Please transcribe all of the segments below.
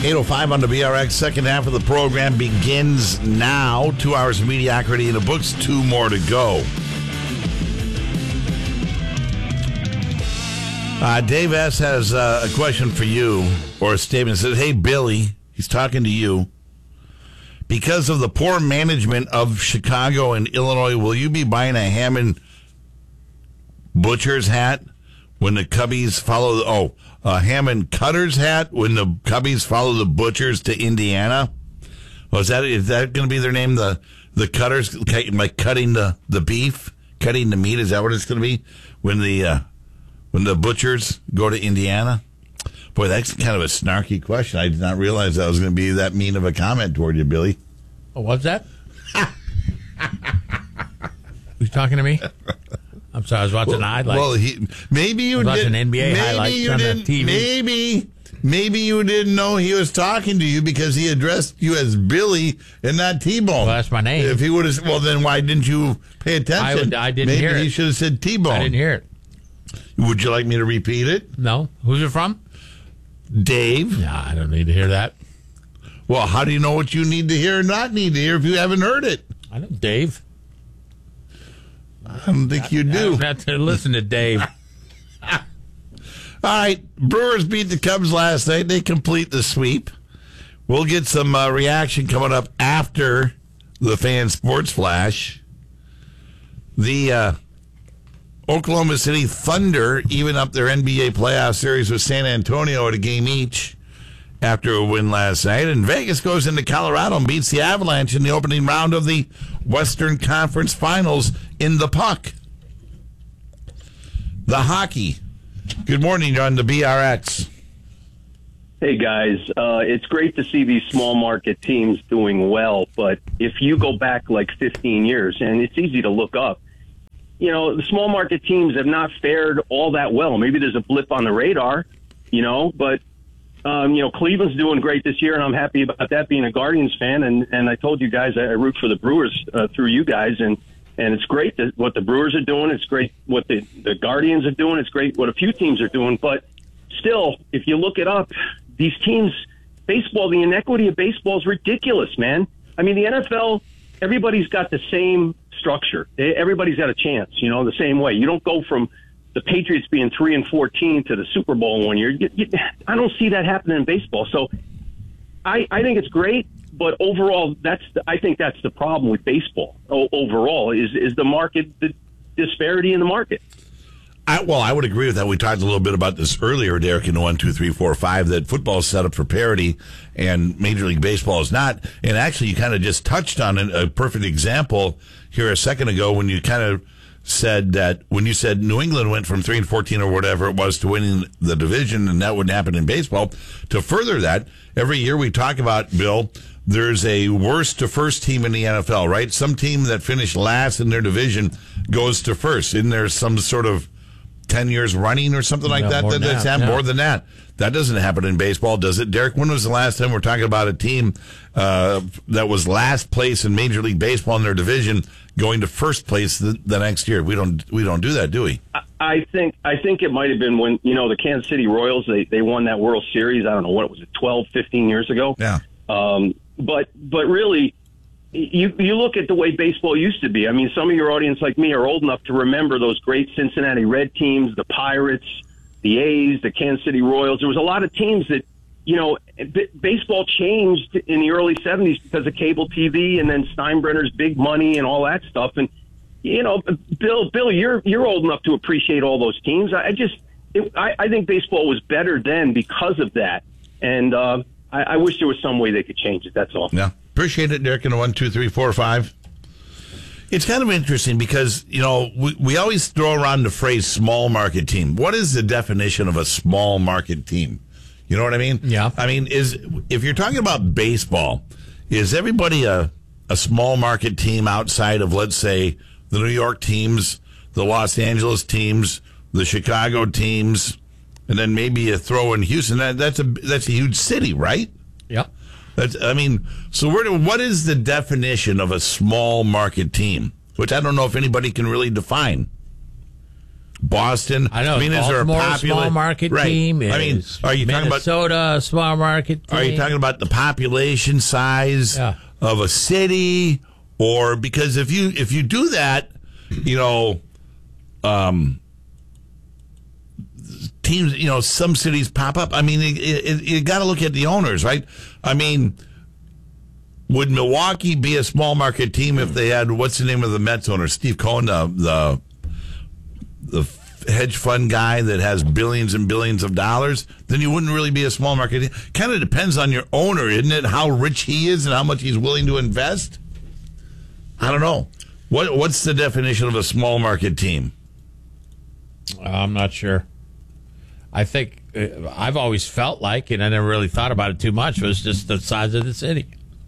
8:05 on the BRX. Second half of the program begins now. 2 hours of mediocrity in the books. 2 more to go. Dave S. has a question for you, or a statement. It says, hey, Billy, he's talking to you. Because of the poor management of Chicago and Illinois, will you be buying a Hammond Butcher's hat when the Cubbies follow a Hammond Cutter's hat when the Cubbies follow the Butchers to Indiana? Well, is that going to be their name? The Cutters, like cutting the beef, cutting the meat? Is that what it's going to be when the Butchers go to Indiana? Boy, that's kind of a snarky question. I did not realize that was going to be that mean of a comment toward you, Billy. Oh, what's that? Who's talking to me? I'm sorry, I was watching highlights. Well, maybe you didn't. NBA highlights on the TV. Maybe you didn't know he was talking to you because he addressed you as Billy and not T-Bone. Well, that's my name. If he would have, well, then why didn't you pay attention? I didn't hear it. Maybe he should have said T-Bone. I didn't hear it. Would you like me to repeat it? No. Who's it from? Dave. Yeah, I don't need to hear that. Well, how do you know what you need to hear or not need to hear if you haven't heard it? I know Dave. I don't think you do. I don't have to listen to Dave. All right. Brewers beat the Cubs last night. They complete the sweep. We'll get some reaction coming up after the Fan Sports Flash. The Oklahoma City Thunder even up their NBA playoff series with San Antonio at a game each after a win last night. And Vegas goes into Colorado and beats the Avalanche in the opening round of the Western Conference Finals in the puck. The hockey. Good morning, you're on the BRX. Hey, guys. It's great to see these small market teams doing well, but if you go back like 15 years, and it's easy to look up, the small market teams have not fared all that well. Maybe there's a blip on the radar, but Cleveland's doing great this year, and I'm happy about that being a Guardians fan. And I told you guys I root for the Brewers through you guys, and it's great that what the Brewers are doing. It's great what the Guardians are doing. It's great what a few teams are doing. But still, if you look it up, these teams, baseball, the inequity of baseball is ridiculous, man. I mean, the NFL, everybody's got the same structure. Everybody's got a chance, the same way. You don't go from the Patriots being 3-14 to the Super Bowl one year. I don't see that happening in baseball. So I think it's great, but overall, I think that's the problem with baseball. Overall, is the market, the disparity in the market. I would agree with that. We talked a little bit about this earlier, Derek, in the 1, 2, 3, 4, 5, that football is set up for parity and Major League Baseball is not. And actually, you kind of just touched on a perfect example here a second ago when you kind of said that when you said New England went from 3-14 or whatever it was to winning the division, and that wouldn't happen in baseball. To further that, every year we talk about, Bill, there's a worst to first team in the NFL, right? Some team that finished last in their division goes to first. Isn't there some sort of 10 years running or something like that? That's happened more than that. That doesn't happen in baseball, does it? Derek, when was the last time we're talking about a team that was last place in Major League Baseball in their division going to first place the next year? We don't do that, do we? I think it might have been when, the Kansas City Royals, they won that World Series. I don't know, what was it, 12, 15 years ago? Yeah. But really, you look at the way baseball used to be. I mean, some of your audience like me are old enough to remember those great Cincinnati Red teams, the Pirates, the A's, the Kansas City Royals. There was a lot of teams that, baseball changed in the early 70s because of cable TV and then Steinbrenner's big money and all that stuff. And, Bill, you're old enough to appreciate all those teams. I think baseball was better then because of that. And I wish there was some way they could change it. That's all. Yeah. Appreciate it, Derek, in the 1, 2, 3, 4, 5. It's kind of interesting because, we always throw around the phrase small market team. What is the definition of a small market team? You know what I mean? Yeah. I mean, if you're talking about baseball, is everybody a small market team outside of, let's say, the New York teams, the Los Angeles teams, the Chicago teams, and then maybe a throw in Houston? That's a huge city, right? Yeah. So what is the definition of a small market team? Which I don't know if anybody can really define. Boston. I know. is there a Baltimore, popular small market right. team? Are you talking about Minnesota, small market team? Are you talking about the population size of a city, or because if you do that, teams, some cities pop up. I mean, you got to look at the owners, right? I mean, would Milwaukee be a small market team if they had what's the name of the Mets owner, Steve Cohen, the hedge fund guy that has billions and billions of dollars? Then you wouldn't really be a small market team. Kind of depends on your owner, isn't it? How rich he is and how much he's willing to invest. I don't know. What's the definition of a small market team? I'm not sure. I think I've always felt like, and I never really thought about it too much, was just the size of the city.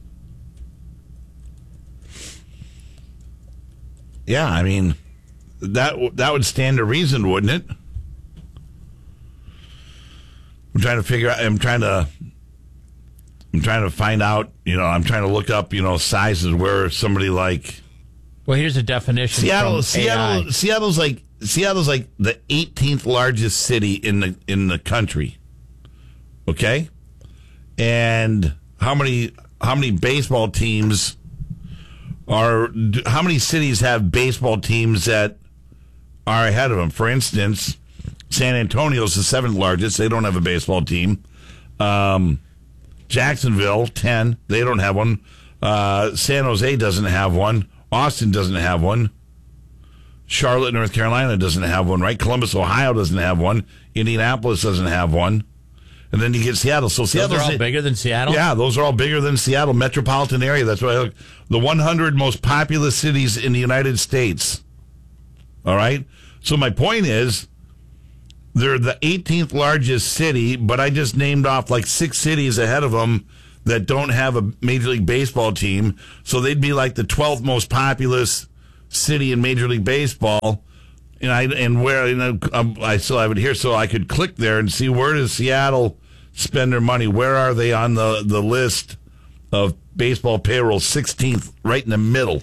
Yeah, I mean, that would stand to reason, wouldn't it? I'm trying to figure out. I'm trying to find out. I'm trying to look up. Sizes where somebody like. Well, here's a definition. Seattle's like the 18th largest city in the country. Okay, and how many baseball teams how many cities have baseball teams that are ahead of them? For instance, San Antonio's the 7th largest. They don't have a baseball team. Jacksonville, 10. They don't have one. San Jose doesn't have one. Austin doesn't have one. Charlotte, North Carolina doesn't have one, right? Columbus, Ohio doesn't have one. Indianapolis doesn't have one. And then you get Seattle. So Seattle's all bigger than Seattle? Yeah, those are all bigger than Seattle metropolitan area. That's why I look. The 100 most populous cities in the United States. All right? So my point is, they're the 18th largest city, but I just named off like 6 cities ahead of them that don't have a Major League Baseball team. So they'd be like the 12th most populous city in Major League Baseball. And I still have it here, so I could click there and see where does Seattle spend their money. Where are they on the list of baseball payroll? 16th, right in the middle.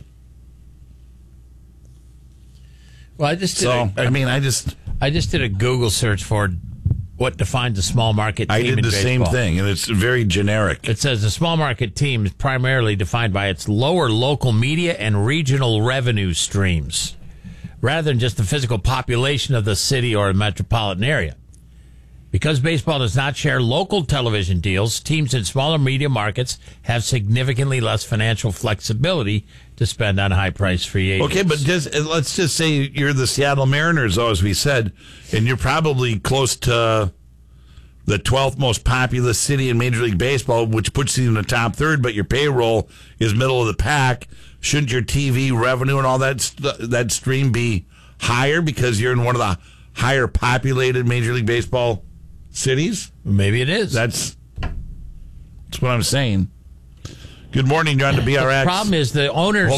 Well, I just did a Google search for what defines a small market team. I did in the baseball. same thing, and it's very generic. It says a small market team is primarily defined by its lower local media and regional revenue streams, rather than just the physical population of the city or metropolitan area. Because baseball does not share local television deals, teams in smaller media markets have significantly less financial flexibility to spend on high-priced free agents. Okay, but let's just say you're the Seattle Mariners, though, as we said, and you're probably close to the 12th most populous city in Major League Baseball, which puts you in the top third, but your payroll is middle of the pack. Shouldn't your TV revenue and all that stream be higher because you're in one of the higher populated Major League Baseball cities? Maybe it is. That's what I'm saying. Good morning, you're on the BRX. The problem is the owners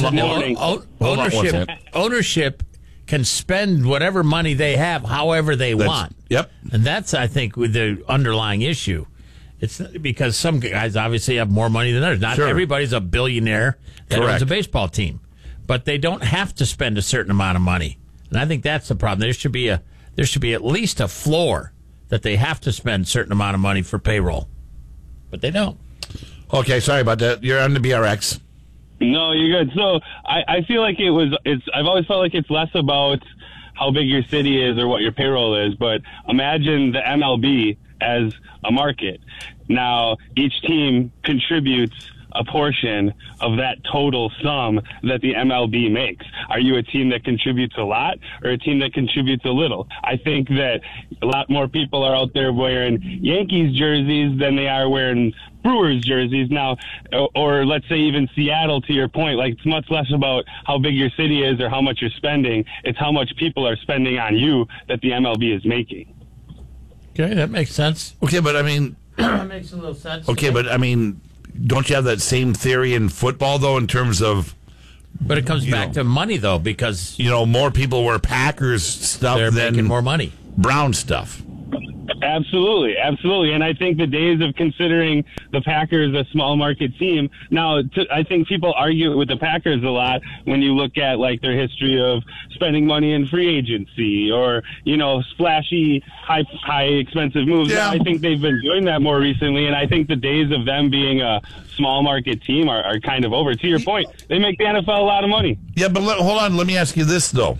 ownership can spend whatever money they have however they want. Yep. And that's, I think, with the underlying issue. It's because some guys obviously have more money than others. Not everybody's a billionaire that owns a baseball team. But they don't have to spend a certain amount of money. And I think that's the problem. There should be at least a floor that they have to spend a certain amount of money for payroll. But they don't. Okay, sorry about that. You're on the BRX. No, you're good. So I feel like I've always felt like it's less about how big your city is or what your payroll is, but imagine the MLB as a market. Now, each team contributes a portion of that total sum that the MLB makes. Are you a team that contributes a lot or a team that contributes a little? I think that a lot more people are out there wearing Yankees jerseys than they are wearing Brewers jerseys now, or let's say even Seattle, to your point. Like, it's much less about how big your city is or how much you're spending. It's how much people are spending on you that the MLB is making. Okay, that makes sense. Okay, but I mean... that makes a little sense. Okay, but I mean... Don't you have that same theory in football, though, in terms of... But it comes back to money, though, because... more people wear Packers stuff they're than... making more money. Brown stuff. Absolutely. And I think the days of considering the Packers a small market team, now I think people argue with the Packers a lot when you look at like their history of spending money in free agency or, splashy, high expensive moves. Yeah. I think they've been doing that more recently, and I think the days of them being a small market team are kind of over. To your point, they make the NFL a lot of money. Yeah, but hold on. Let me ask you this, though.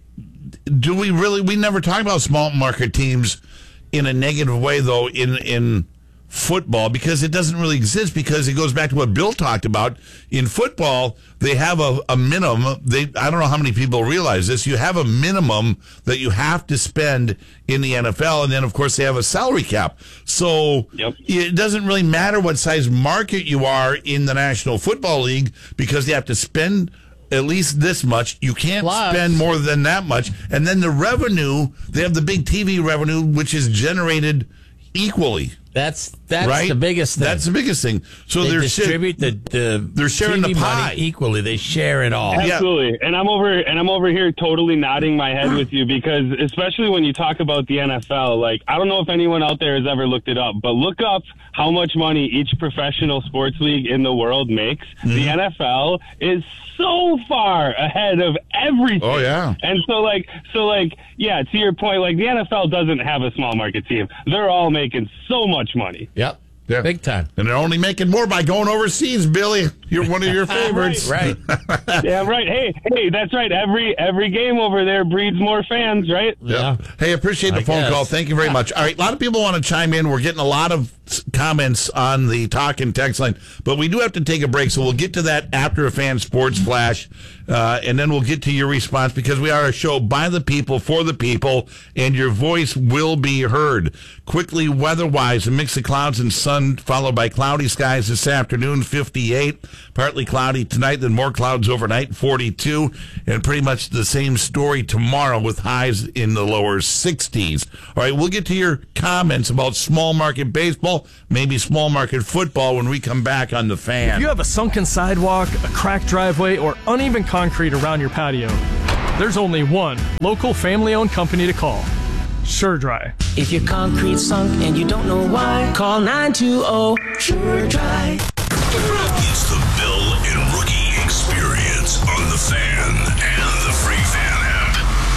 Do we never talk about small market teams in a negative way, though, in football, because it doesn't really exist, because it goes back to what Bill talked about. In football, they have a minimum. I don't know how many people realize this. You have a minimum that you have to spend in the NFL, and then, of course, they have a salary cap. So It doesn't really matter what size market you are in the National Football League, because you have to spend at least this much. You can't spend more than that much. And then the revenue, they have the big TV revenue, which is generated equally. That's right? the biggest thing. That's the biggest thing. So they distribute they're sharing TV the pie money equally. They share it all. Absolutely. And I'm over here totally nodding my head with you, because especially when you talk about the NFL, like, I don't know if anyone out there has ever looked it up, but look up how much money each professional sports league in the world makes. Mm-hmm. The NFL is so far ahead of everything. Oh, yeah. And so yeah, to your point, like, the NFL doesn't have a small market team. They're all making so much money. Yep. Yeah. Big time. And they're only making more by going overseas, Billy. You're one of your favorites. Right. Yeah, right. Hey, that's right. Every game over there breeds more fans, right? Yeah. Hey, appreciate the phone call. Thank you very much. All right, a lot of people want to chime in. We're getting a lot of comments on the talk and text line, but we do have to take a break, so we'll get to that after a fan sports flash, and then we'll get to your response, because we are a show by the people, for the people, and your voice will be heard. Quickly, weather-wise, a mix of clouds and sun, followed by cloudy skies this afternoon, 58. Partly cloudy tonight, then more clouds overnight, 42. And pretty much the same story tomorrow with highs in the lower 60s. All right, we'll get to your comments about small market baseball, maybe small market football, when we come back on The Fan. If you have a sunken sidewalk, a cracked driveway, or uneven concrete around your patio, there's only one local family-owned company to call. SureDry. If your concrete's sunk and you don't know why, call 920-SureDry. It's the Bill and Rookie Experience on The Fan and the Free Fan app.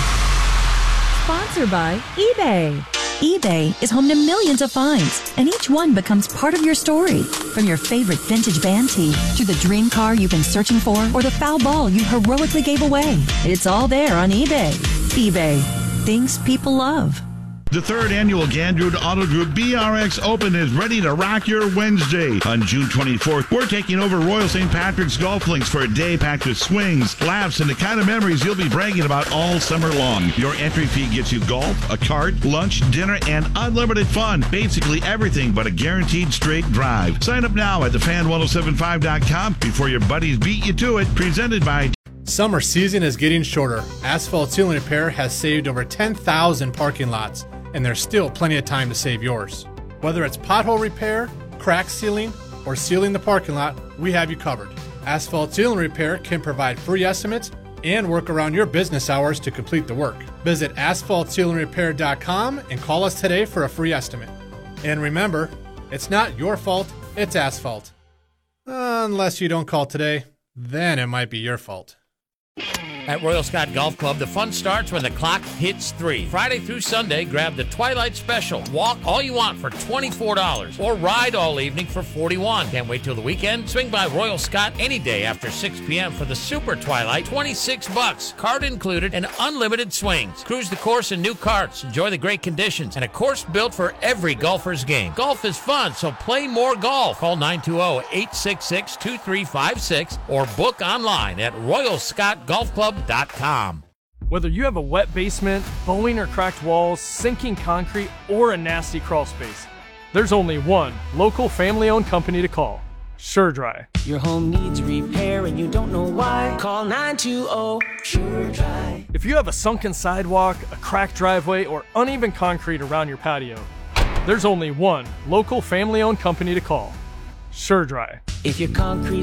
Sponsored by eBay. eBay is home to millions of finds, and each one becomes part of your story. From your favorite vintage band tee to the dream car you've been searching for, or the foul ball you heroically gave away. It's all there on eBay. eBay. Things people love. The third annual Gandrud Auto Group BRX Open is ready to rock your Wednesday. On June 24th, we're taking over Royal St. Patrick's Golf Links for a day packed with swings, laughs, and the kind of memories you'll be bragging about all summer long. Your entry fee gets you golf, a cart, lunch, dinner, and unlimited fun. Basically everything but a guaranteed straight drive. Sign up now at thefan1075.com before your buddies beat you to it. Presented by... Summer season is getting shorter. Asphalt Seal and Repair has saved over 10,000 parking lots, and there's still plenty of time to save yours. Whether it's pothole repair, crack sealing, or sealing the parking lot, we have you covered. Asphalt Seal and Repair can provide free estimates and work around your business hours to complete the work. Visit asphaltsealandrepair.com and call us today for a free estimate. And remember, it's not your fault, it's asphalt. Unless you don't call today, then it might be your fault. At Royal Scott Golf Club, the fun starts when the clock hits 3. Friday through Sunday, grab the Twilight Special. Walk all you want for $24 or ride all evening for $41. Can't wait till the weekend? Swing by Royal Scott any day after 6 p.m. for the Super Twilight, $26. Card included and unlimited swings. Cruise the course in new carts, enjoy the great conditions, and a course built for every golfer's game. Golf is fun, so play more golf. Call 920-866-2356 or book online at royalscottgolfclub.com. Whether you have a wet basement, bowing or cracked walls, sinking concrete, or a nasty crawl space, there's only one local family-owned company to call. SureDry. Your home needs repair and you don't know why, call 920-SureDry. If you have a sunken sidewalk, a cracked driveway, or uneven concrete around your patio, there's only one local family-owned company to call. SureDry. If your concrete